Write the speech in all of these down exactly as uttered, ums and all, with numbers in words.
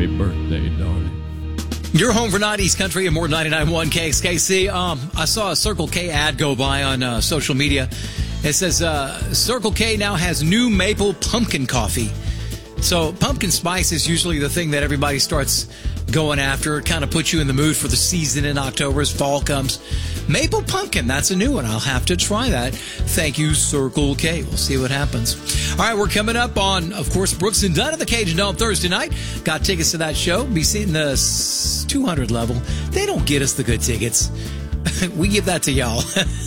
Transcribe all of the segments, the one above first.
Happy birthday, darling. You're home for nineties country and more ninety-nine point one K X K C. Um, I saw a Circle K ad go by on uh, social media. It says uh, Circle K now has new maple pumpkin coffee. So pumpkin spice is usually the thing that everybody starts going after. It kind of puts you in the mood for the season in October as fall comes. Maple pumpkin, that's a new one. I'll have to try that. Thank you, Circle K. We'll see what happens. All right, we're coming up on, of course, Brooks and Dunn at the Cajun Dome Thursday night. Got tickets to that show. Be seeing the two hundred level. They don't get us the good tickets. We give that to y'all.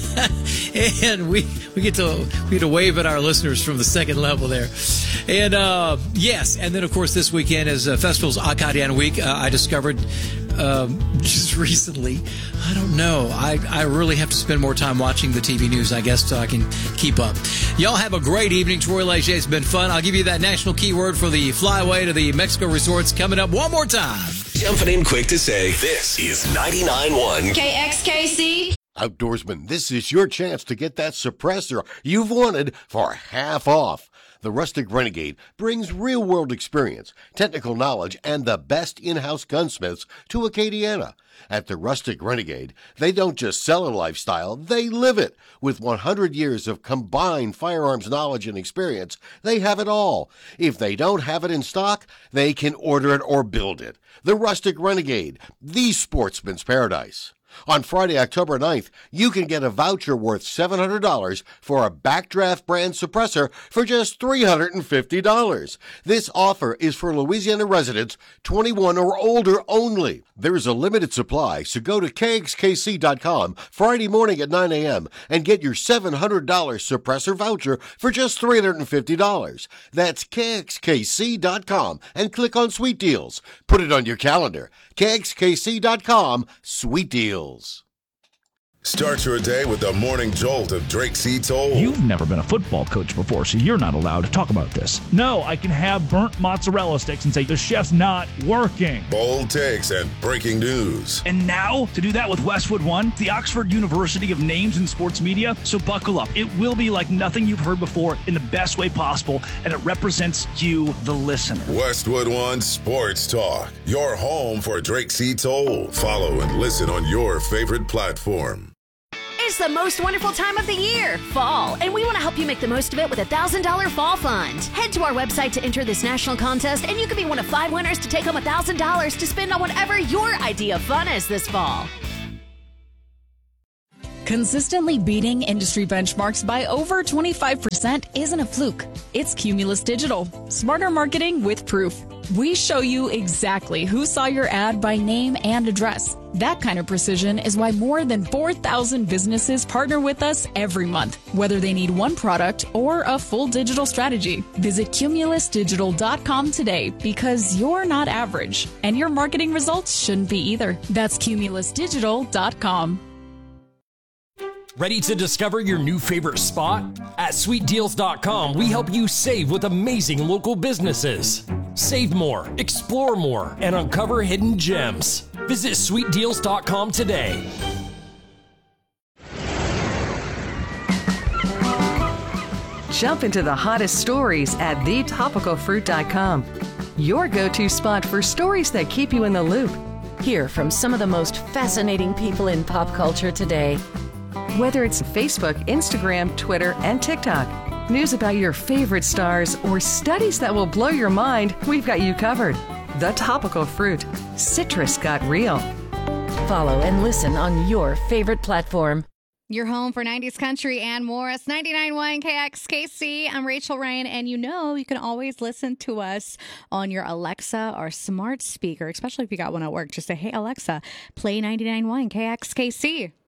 And we we get to we get to wave at our listeners from the second level there. And uh, yes, and then of course this weekend is uh, Festival's Acadiana Week. Uh, I discovered um, just recently. I don't know. I I really have to spend more time watching the T V news, I guess, so I can keep up. Y'all have a great evening. Troy Leger, it's been fun. I'll give you that national keyword for the flyaway to the Mexico resorts coming up one more time. Jumping in quick to say, this is ninety-nine point one K X K C. Outdoorsman, this is your chance to get that suppressor you've wanted for half off. The Rustic Renegade brings real-world experience, technical knowledge, and the best in-house gunsmiths to Acadiana. At the Rustic Renegade, they don't just sell a lifestyle, they live it. With one hundred years of combined firearms knowledge and experience, they have it all. If they don't have it in stock, they can order it or build it. The Rustic Renegade, the sportsman's paradise. On Friday, October ninth, you can get a voucher worth seven hundred dollars for a Backdraft brand suppressor for just three hundred fifty dollars. This offer is for Louisiana residents twenty-one or older only. There is a limited supply, so go to K X K C dot com Friday morning at nine a.m. and get your seven hundred dollars suppressor voucher for just three hundred fifty dollars. That's K X K C dot com and click on Sweet Deals. Put it on your calendar. K X K C dot com, Sweet Deals. Start your day with the morning jolt of Drake C. Toll. You've never been a football coach before, so you're not allowed to talk about this. No, I can have burnt mozzarella sticks and say the chef's not working. Bold takes and breaking news. And now, to do that with Westwood One, the Oxford University of Names in Sports Media. So buckle up. It will be like nothing you've heard before in the best way possible, and it represents you, the listener. Westwood One Sports Talk, your home for Drake C. Toll. Follow and listen on your favorite platform. It's the most wonderful time of the year, fall, and we want to help you make the most of it with a one thousand dollars Fall Fund. Head to our website to enter this national contest, and you can be one of five winners to take home one thousand dollars to spend on whatever your idea of fun is this fall. Consistently beating industry benchmarks by over twenty-five percent isn't a fluke. It's Cumulus Digital. Smarter marketing with proof. We show you exactly who saw your ad by name and address. That kind of precision is why more than four thousand businesses partner with us every month, whether they need one product or a full digital strategy. Visit Cumulus Digital dot com today because you're not average, and your marketing results shouldn't be either. That's Cumulus Digital dot com. Ready to discover your new favorite spot? At Sweet Deals dot com, we help you save with amazing local businesses. Save more, explore more, and uncover hidden gems. Visit Sweet Deals dot com today. Jump into the hottest stories at the topical fruit dot com. Your go-to spot for stories that keep you in the loop. Hear from some of the most fascinating people in pop culture today. Whether it's Facebook, Instagram, Twitter, and TikTok, news about your favorite stars, or studies that will blow your mind, we've got you covered. The Topical Fruit. Citrus got real. Follow and listen on your favorite platform. Your home for nineties country and more. It's ninety-nine point one K X K C. I'm Rachel Ryan, and you know you can always listen to us on your Alexa or smart speaker, especially if you got one at work. Just say, hey, Alexa, play ninety-nine point one K X K C.